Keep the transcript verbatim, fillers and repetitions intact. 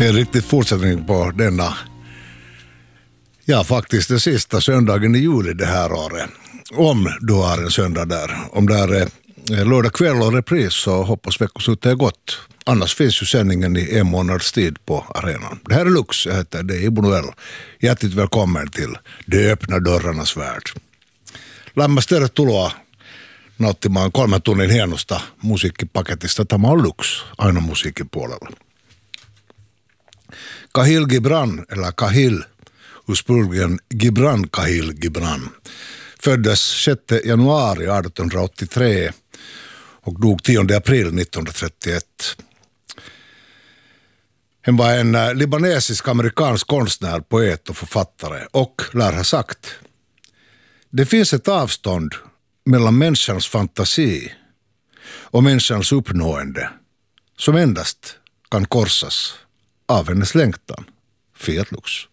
En riktig fortsättning på denna, ja faktiskt den sista söndagen i juli det här året. Om du har en söndag där. Om det är lördag kväll och repris så hoppas veckoslutet är gott. Annars finns ju sändningen i en månads tid på arenan. Det här är Lux, jag heter det är Ibo Noel. Hjärtligt välkommen till De öppna dörrarnas värld. Lämmästä tuloa nauttimaan kolmen tunnin hienosta musiikkipaketista. Tämä on Lux, aina musiikin puolella. Kahil Gibran, eller Kahil, ursprungligen Gibran Kahil Gibran, föddes sjätte januari artonhundraåttiotre och dog tionde april nittonhundratrettioett. Han var en libanesisk-amerikansk konstnär, poet och författare och lär ha sagt: det finns ett avstånd mellan människans fantasi och människans uppnående som endast kan korsas av hennes längtan. Fiat Lux.